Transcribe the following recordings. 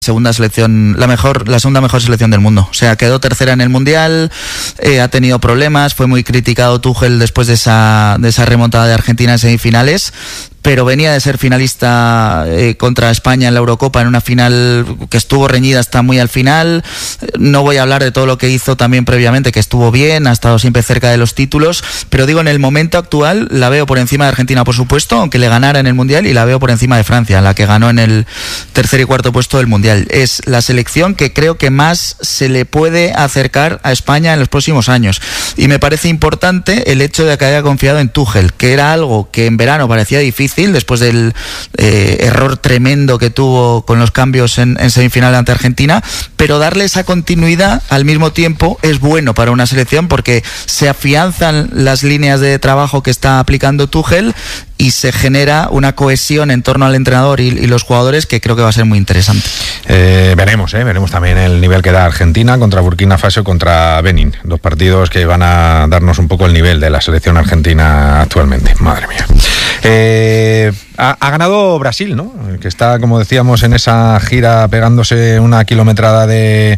segunda segunda mejor selección del mundo. O sea, quedó tercera en el Mundial, ha tenido problemas, fue muy criticado Tuchel después de esa remontada de Argentina en semifinales, pero venía de ser finalista contra España en la Eurocopa, en una final que estuvo reñida hasta muy al final. No voy a hablar de todo lo que hizo también previamente, que estuvo bien, ha estado siempre cerca de los títulos, pero digo, en el momento actual la veo por encima de Argentina, por supuesto, aunque le ganara en el Mundial, y la veo por encima de Francia, la que ganó en el tercer y cuarto puesto del Mundial. Es la selección que creo que más se le puede acercar a España en los próximos años, y me parece importante el hecho de que haya confiado en Tuchel, que era algo que en verano parecía difícil después del error tremendo que tuvo con los cambios en semifinal ante Argentina, pero darle esa continuidad al mismo tiempo es bueno para una selección, porque se afianzan las líneas de trabajo que está aplicando Tuchel y se genera una cohesión en torno al entrenador y los jugadores que creo que va a ser muy interesante. Veremos también el nivel que da Argentina contra Burkina Faso, contra Benín, dos partidos que van a darnos un poco el nivel de la selección argentina actualmente. Madre mía. Ha ganado Brasil, ¿no? Que está, como decíamos, en esa gira pegándose una kilometrada de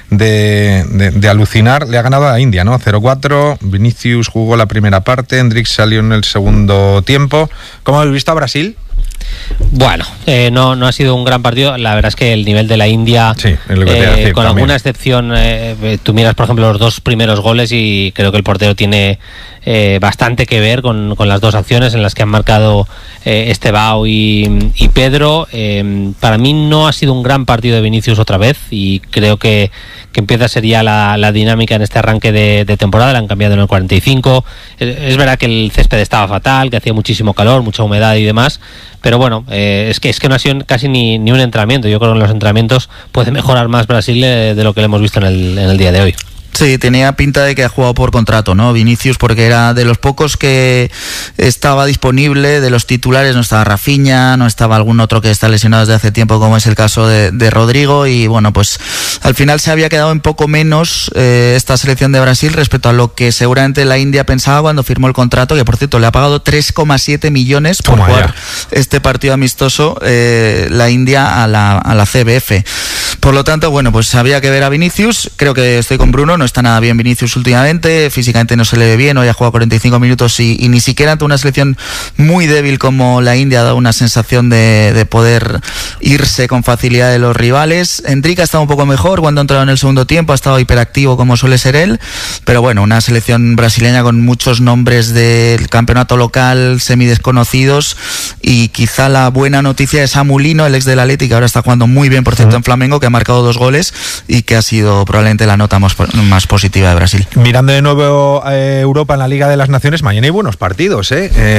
alucinar. Le ha ganado a India, ¿no? 0-4. Vinicius jugó la primera parte, Hendrix salió en el segundo tiempo. ¿Cómo habéis visto a Brasil? Bueno, no ha sido un gran partido. La verdad es que el nivel de la India, sí, es lo que te iba a decir, con también. Alguna excepción, tú miras por ejemplo los dos primeros goles y creo que el portero tiene bastante que ver con las dos acciones en las que han marcado Estevao y Pedro. Para mí no ha sido un gran partido de Vinicius otra vez, y creo que empieza a ser ya la dinámica en este arranque de temporada. Le han cambiado en el 45. Es verdad que el césped estaba fatal, que hacía muchísimo calor, mucha humedad y demás, pero bueno, es que no ha sido casi ni un entrenamiento. Yo creo que en los entrenamientos puede mejorar más Brasil de lo que le hemos visto en el día de hoy. Sí, tenía pinta de que ha jugado por contrato, ¿no? Vinicius, porque era de los pocos que estaba disponible, de los titulares. No estaba Rafinha, no estaba algún otro que está lesionado desde hace tiempo, como es el caso de Rodrigo, y bueno, pues al final se había quedado en poco menos esta selección de Brasil respecto a lo que seguramente la India pensaba cuando firmó el contrato, que por cierto le ha pagado 3,7 millones por jugar este partido amistoso la India a la CBF. Por lo tanto, bueno, pues había que ver a Vinicius. Creo que estoy con Bruno, no está nada bien Vinicius últimamente, físicamente no se le ve bien, hoy ha jugado 45 minutos y ni siquiera ante una selección muy débil como la India ha dado una sensación de poder irse con facilidad de los rivales. Hendrix ha estado un poco mejor cuando ha entrado en el segundo tiempo, ha estado hiperactivo como suele ser él, pero bueno, una selección brasileña con muchos nombres del campeonato local semidesconocidos, y quizá la buena noticia es Samu Lino, el ex del Atleti, que ahora está jugando muy bien, por cierto, en Flamengo, que ha marcado 2 goles y que ha sido probablemente la nota más positiva de Brasil. Mirando de nuevo Europa en la Liga de las Naciones, mañana hay buenos partidos,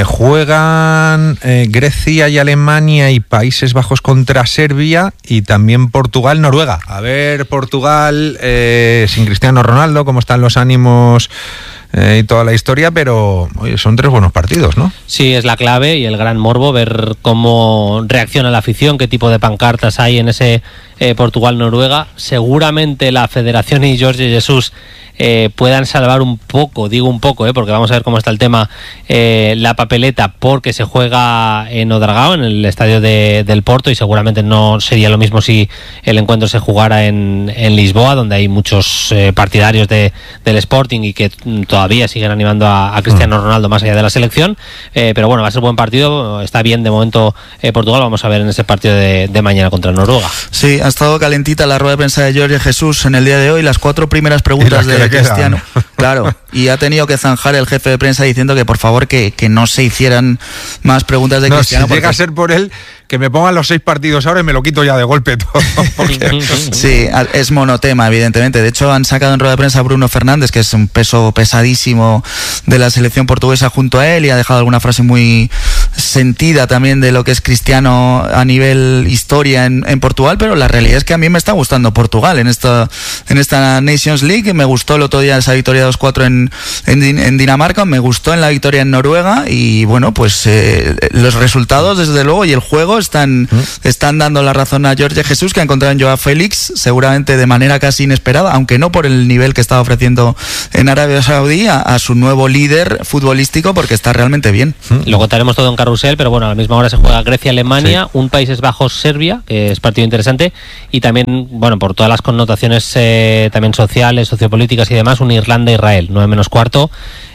juegan Grecia y Alemania y Países Bajos contra Serbia, y también Portugal-Noruega. A ver, Portugal sin Cristiano Ronaldo, cómo están los ánimos y toda la historia, pero oye, son 3 buenos partidos, ¿no? Sí, es la clave y el gran morbo, ver cómo reacciona la afición, qué tipo de pancartas hay en ese Portugal-Noruega. Seguramente la Federación y Jorge Jesus puedan salvar un poco, digo un poco, porque vamos a ver cómo está el tema, la papeleta, porque se juega en Ouargla, en el estadio del Porto, y seguramente no sería lo mismo si el encuentro se jugara en Lisboa, donde hay muchos partidarios del Sporting y que todavía siguen animando a Cristiano Ronaldo más allá de la selección, pero bueno, va a ser buen partido. Está bien de momento Portugal. Vamos a ver en ese partido de mañana contra Noruega. Sí, ha estado calentita la rueda de prensa de Jorge Jesus en el día de hoy, las 4 primeras preguntas de Cristiano, claro, y ha tenido que zanjar el jefe de prensa diciendo que por favor que no se hicieran más preguntas de Cristiano. Si llega a ser por él, que me pongan los 6 partidos ahora y me lo quito ya de golpe todo. Sí, es monotema, evidentemente. De hecho, han sacado en rueda de prensa a Bruno Fernández, que es un peso pesadísimo de la selección portuguesa, junto a él, y ha dejado alguna frase muy sentida también de lo que es Cristiano a nivel historia en Portugal, pero la realidad es que a mí me está gustando Portugal en esta Nations League. Me gustó el otro día esa victoria 2-4 en Dinamarca, me gustó en la victoria en Noruega, y bueno, pues los resultados desde luego y el juego están dando la razón a Jorge Jesus, que ha encontrado en Joao Félix, seguramente de manera casi inesperada, aunque no por el nivel que estaba ofreciendo en Arabia Saudí, a su nuevo líder futbolístico, porque está realmente bien. Lo contaremos todo en carrusel, pero bueno, a la misma hora se juega Grecia-Alemania, un Países Bajos-Serbia, que es partido interesante, y también, bueno, por todas las connotaciones también sociales, sociopolíticas y demás, un Irlanda-Israel, 9:15,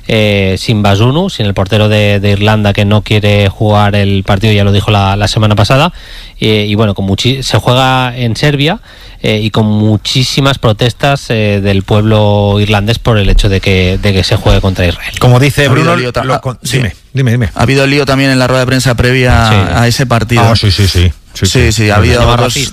sin Bazunu, sin el portero de Irlanda, que no quiere jugar el partido, ya lo dijo la semana pasada, y bueno, se juega en Serbia, y con muchísimas protestas del pueblo irlandés por el hecho de que se juegue contra Israel. Como dice Bruno, dime. Ha habido lío también en la rueda de prensa previa a ese partido. Sí, ha habido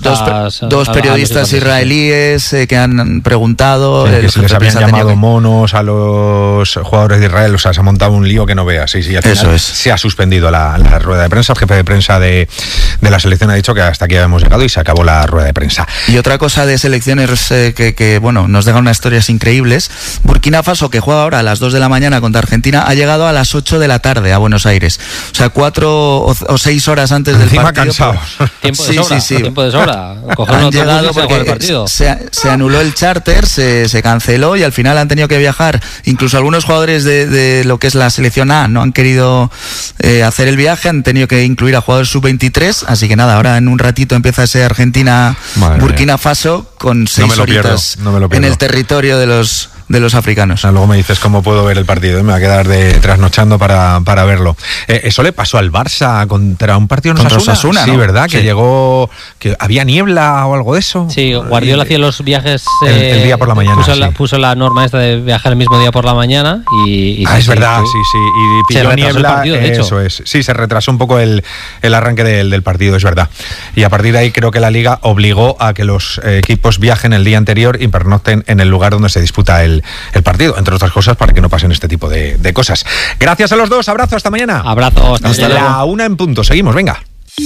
dos periodistas israelíes que han preguntado. Que se les habían llamado monos a los jugadores de Israel, o sea, se ha montado un lío que no veas. Sí, al final eso es. Se ha suspendido la rueda de prensa. El jefe de prensa de la selección ha dicho que hasta aquí hemos llegado y se acabó la rueda de prensa. Y otra cosa de selecciones que bueno, nos dejan unas historias increíbles. Burkina Faso, que juega ahora a las 2 de la mañana contra Argentina, ha llegado a las 8 de la tarde a Buenos Aires. O sea, 4 o 6 horas antes del partido. Cansados. Tiempo de sobra. Han llegado porque el partido. Se anuló el charter, se canceló y al final han tenido que viajar. Incluso algunos jugadores de lo que es la selección A no han querido hacer el viaje, han tenido que incluir a jugadores sub-23. Así que nada, ahora en un ratito empieza ese Argentina-Burkina Faso con 6 horitas en el territorio de los africanos. Luego me dices cómo puedo ver el partido, me va a quedar trasnochando para verlo. Eso le pasó al Barça contra un partido en Osasuna, sí, ¿no? ¿Verdad? Sí. Que llegó, que había niebla o algo de eso. Sí, Guardiola hacía los viajes el día por la mañana. Puso la norma esta de viajar el mismo día por la mañana y es verdad, sí. Y pilló niebla, el partido, de hecho. Eso es. Sí, se retrasó un poco el arranque del partido, es verdad. Y a partir de ahí creo que la Liga obligó a que los equipos viajen el día anterior y pernocten en el lugar donde se disputa el partido, entre otras cosas, para que no pasen este tipo de cosas. Gracias a los dos, abrazo, hasta mañana. Abrazo, hasta la 1 en punto. Seguimos, venga.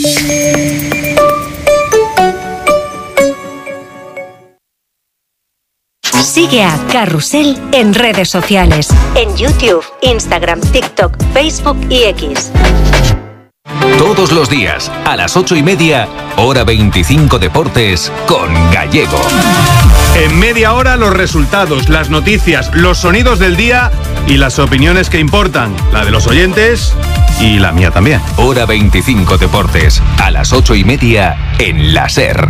Sigue a Carrusel en redes sociales, en YouTube, Instagram, TikTok, Facebook y X. Todos los días, a las 8:30, hora 25 Deportes, con Gallego. En media hora, los resultados, las noticias, los sonidos del día y las opiniones que importan, la de los oyentes y la mía también. Hora 25 Deportes, a las 8:30, en la SER.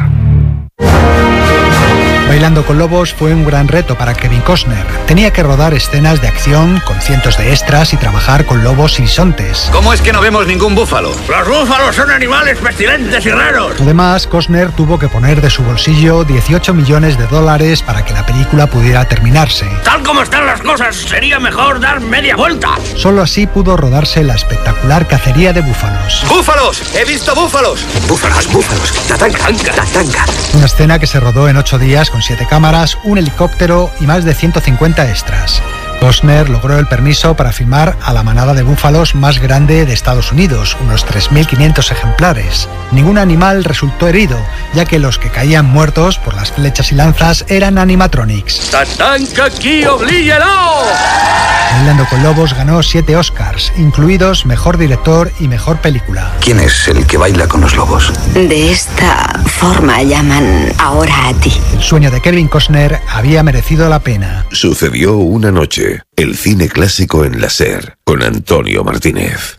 Bailando con lobos fue un gran reto para Kevin Costner. Tenía que rodar escenas de acción con cientos de extras y trabajar con lobos y bisontes. ¿Cómo es que no vemos ningún búfalo? ¡Los búfalos son animales pestilentes y raros! Además, Costner tuvo que poner de su bolsillo $18 millones para que la película pudiera terminarse. Tal como están las cosas, sería mejor dar media vuelta. Solo así pudo rodarse la espectacular cacería de búfalos. ¡Búfalos! ¡He visto búfalos! ¡Búfalos! ¡Tatanka! Una escena que se rodó en 8 días con 7 cámaras, un helicóptero y más de 150 extras. Costner logró el permiso para filmar a la manada de búfalos más grande de Estados Unidos, unos 3.500 ejemplares. Ningún animal resultó herido, ya que los que caían muertos por las flechas y lanzas eran animatronics. ¡Tatanka aquí, oblíguelo! Bailando con lobos ganó 7 Oscars, incluidos Mejor Director y Mejor Película. ¿Quién es el que baila con los lobos? De esta forma llaman ahora a ti. El sueño de Kevin Costner había merecido la pena. Sucedió una noche. El cine clásico en la SER, con Antonio Martínez.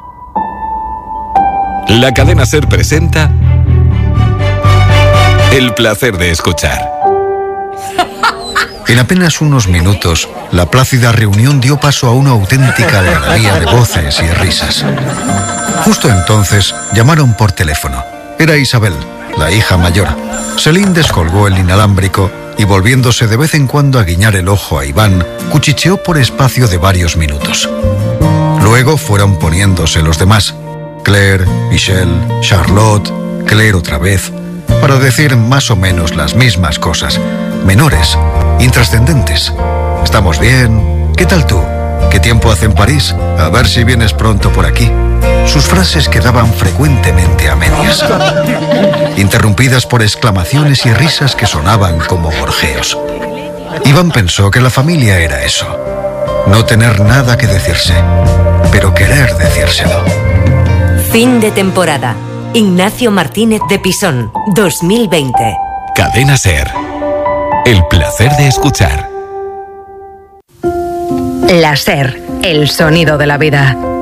La cadena SER presenta El placer de escuchar. En apenas unos minutos, la plácida reunión dio paso a una auténtica algarabía de voces y risas. Justo entonces, llamaron por teléfono. Era Isabel, la hija mayor. Celine descolgó el inalámbrico y, volviéndose de vez en cuando a guiñar el ojo a Iván, cuchicheó por espacio de varios minutos. Luego fueron poniéndose los demás. Claire, Michelle, Charlotte, Claire otra vez, para decir más o menos las mismas cosas, menores, intrascendentes. ¿Estamos bien? ¿Qué tal tú? ¿Qué tiempo hace en París? A ver si vienes pronto por aquí. Sus frases quedaban frecuentemente a medias, interrumpidas por exclamaciones y risas que sonaban como gorjeos. Iván pensó que la familia era eso: no tener nada que decirse, pero querer decírselo. Fin de temporada. Ignacio Martínez de Pisón, 2020. Cadena SER. El placer de escuchar. La SER, el sonido de la vida.